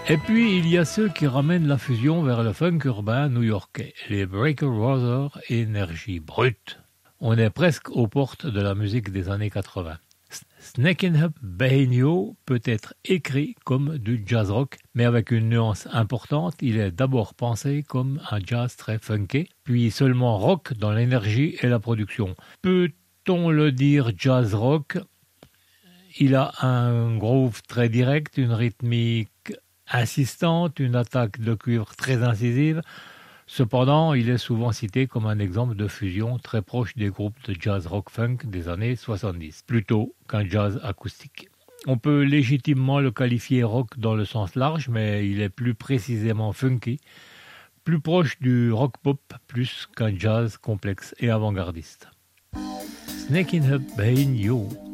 Et puis, il y a ceux qui ramènent la fusion vers le funk urbain new-yorkais, les Breaker Brothers énergie brute. On est presque aux portes de la musique des années 80. Sneakin' Up Behind You peut être écrit comme du jazz rock, mais avec une nuance importante, il est d'abord pensé comme un jazz très funké, puis seulement rock dans l'énergie et la production. Peut-on le dire jazz rock? Il a un groove très direct, une rythmique insistante, une attaque de cuivre très incisive. Cependant, il est souvent cité comme un exemple de fusion très proche des groupes de jazz rock funk des années 70, plutôt qu'un jazz acoustique. On peut légitimement le qualifier rock dans le sens large, mais il est plus précisément funky, plus proche du rock pop plus qu'un jazz complexe et avant-gardiste. Snaking Up Behind You.